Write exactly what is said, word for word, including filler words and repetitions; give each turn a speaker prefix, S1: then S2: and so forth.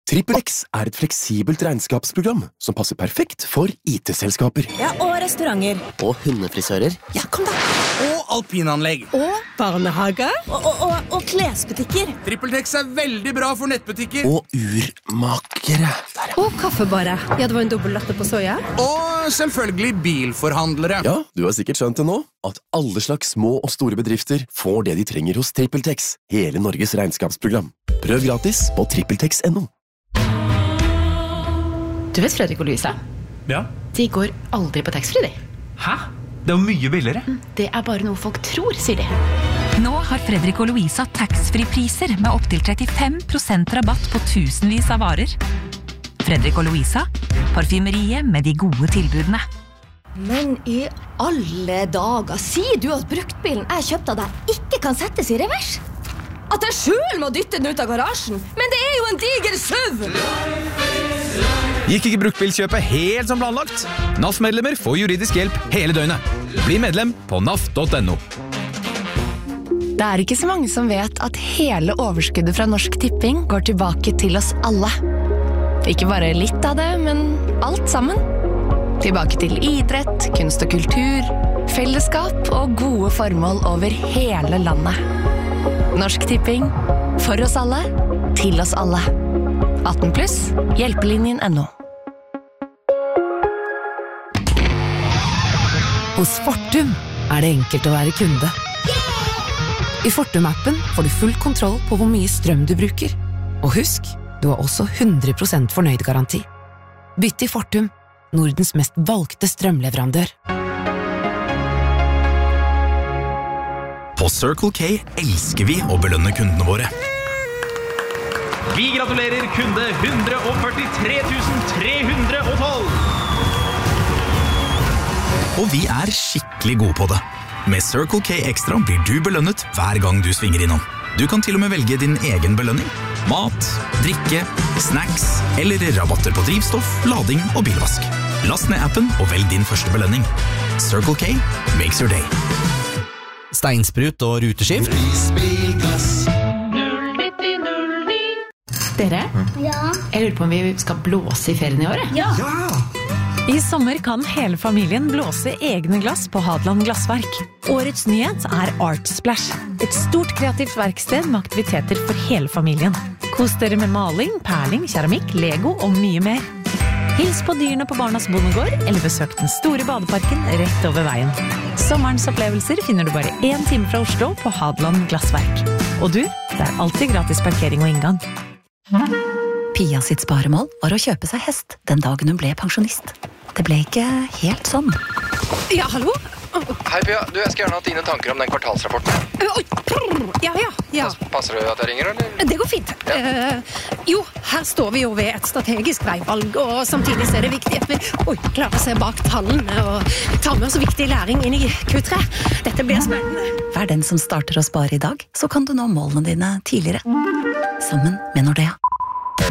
S1: TrippelX er et fleksibelt regnskapsprogram som passer perfekt for I T-selskaper.
S2: Ja, og restauranter.
S1: Og hundefrisører.
S2: Ja, kom da.
S3: Og alpinanlegg.
S2: Og barnehager. Og, og, og, og klesbutikker.
S3: TrippelTex er veldig bra for nettbutikker.
S1: Og urmakere. Der, ja.
S4: Og kaffebare. Ja, det var en dobbelt latte på soja.
S3: Og selvfølgelig bilforhandlere.
S1: Ja, du har sikkert skjønt det nå, at alle slags små og store bedrifter får det de trenger hos TrippelTex, hele Norges regnskapsprogram. Prøv gratis på trippeltex punktum no.
S5: Du vet Fredrik og Louisa?
S6: Ja.
S5: De går aldri på taxfree, de.
S6: Hæ? Det er jo mye billigere.
S5: Det er bare noe folk tror, sier de.
S7: Nå har Fredrik og Louisa taxfree-priser med opp til trettifem prosent rabatt på tusenvis av varer. Fredrik og Louisa, parfymeriet med de gode tilbudene.
S4: Men i alle dager, sier du at bruktbilen jeg kjøpte av deg ikke kan settes i revers? At jeg selv må dytte den ut av garasjen? Men det er jo en diger søv!
S8: Gikk ikke bruktbilkjøpet helt som planlagt? N A F-medlemmer får juridisk hjelp hele døgnet. Bli medlem på N A F punktum no.
S9: Det er ikke så mange som vet at hele overskuddet fra Norsk Tipping går tilbake til oss alle. Ikke bare litt av det, men alt sammen. Tilbake til idrett, kunst og kultur, fellesskap og gode formål over hele landet. Norsk Tipping. For oss alle. Til oss alle. atten pluss. Hjelpelinjen punktum no.
S10: Hos Fortum er det enkelt å være kunde. I Fortum-appen får du full kontroll på hvor mye strøm du bruker. Og husk, du har også hundre prosent fornøyd garanti. Bytt til Fortum, Nordens mest valgte strømleverandør.
S11: På Circle K elsker vi å belønne kundene våre.
S6: Vi gratulerer kunde one hundred forty-three thousand three hundred twelve.
S11: Og vi er skikkelig gode på det. Med Circle K Extra blir du belønnet hver gang du svinger innom. Du kan til og med velge din egen belønning. Mat, drikke, snacks eller rabatter på drivstoff, lading og bilvask. Last ned appen og velg din første belønning. Circle K makes your day.
S12: Steinsprut og ruteskift.
S5: Dere?
S13: Ja.
S5: Jeg lurer på om vi skal blåse i ferien i året?
S13: Ja.
S14: I sommer kan hele familien blåse egne glass på Hadeland Glassverk. Årets nyhet er Art Splash. Et stort kreativt verksted med aktiviteter for hele familien. Kos dere med maling, perling, keramikk, Lego og mye mer. Hils på dyrene på Barnas Bondegård, eller besøk den store badeparken rett over veien. Sommerens opplevelser finner du bare en time fra Oslo på Hadeland Glassverk. Og du, det er alltid gratis parkering og inngang.
S15: Pia sitt sparemål var å kjøpe seg hest den dagen hun ble pensjonist. Det ble ikke helt sånn.
S4: Ja, hallo?
S16: Hei Pia, du, jeg skal gjerne ha dine tanker om den kvartalsrapporten.
S4: Oi, ja, ja, ja.
S16: Passer det at jeg ringer, eller?
S4: Det går fint. Ja. Uh, jo, her står vi jo ved et strategisk veivalg, og samtidig er det viktig at vi oi, klarer å se bak tallene og ta med oss viktig læring inn i Q tre. Dette blir spennende.
S15: Vær den som starter å spare i dag, så kan du nå målene dine tidligere. Sammen med Nordea.